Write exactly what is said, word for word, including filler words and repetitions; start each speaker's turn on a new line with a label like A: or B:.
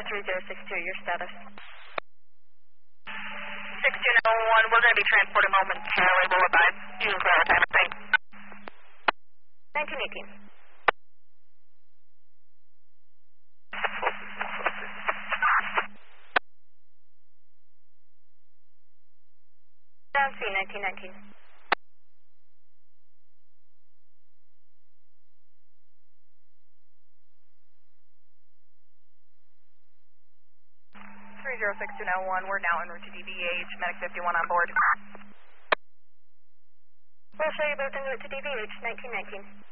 A: three zero six two, your status.
B: six two nine one, we're going to be transporting momentarily. We'll advise you for our time. Thanks.
A: nineteen eighteen. Down C, nineteen nineteen.
B: three zero six two nine one, we're now en route to D V H, Medic fifty-one on board.
A: We'll show you both en route to D V H, nineteen nineteen.